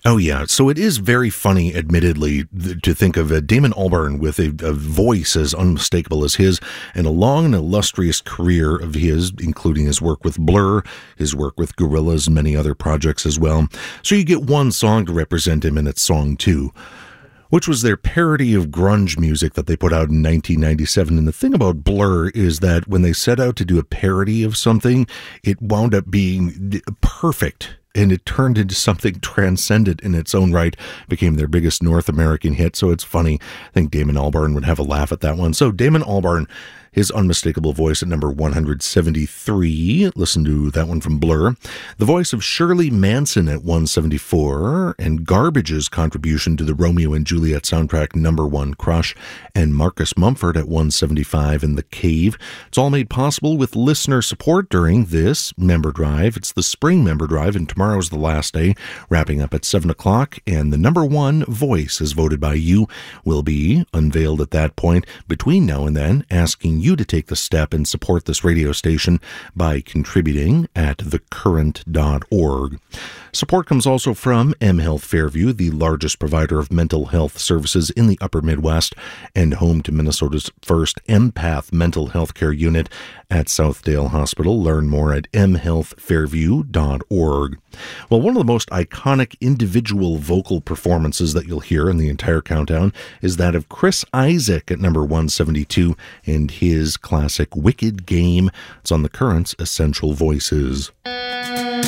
Oh, yeah. So it is very funny, admittedly, to think of Damon Albarn with a voice as unmistakable as his and a long and illustrious career of his, including his work with Blur, his work with Gorillaz, and many other projects as well. So you get one song to represent him, and it's Song 2, which was their parody of grunge music that they put out in 1997. And the thing about Blur is that when they set out to do a parody of something, it wound up being perfect. And it turned into something transcendent in its own right, became their biggest North American hit. So it's funny. I think Damon Albarn would have a laugh at that one. So Damon Albarn, his unmistakable voice at number 173. Listen to that one from Blur. The voice of Shirley Manson at 174. And Garbage's contribution to the Romeo and Juliet soundtrack, Number One Crush. And Marcus Mumford at 175 in The Cave. It's all made possible with listener support during this member drive. It's the spring member drive, and tomorrow's the last day, wrapping up at 7 o'clock. And the number one voice, as voted by you, will be unveiled at that point. Between now and then, asking you to take the step and support this radio station by contributing at thecurrent.org. Support comes also from mHealth Fairview, the largest provider of mental health services in the upper Midwest and home to Minnesota's first empath mental health care unit at Southdale Hospital. Learn more at mhealthfairview.org. Well, one of the most iconic individual vocal performances that you'll hear in the entire countdown is that of Chris Isaak at number 172 and his classic Wicked Game. It's on the Current's Essential Voices.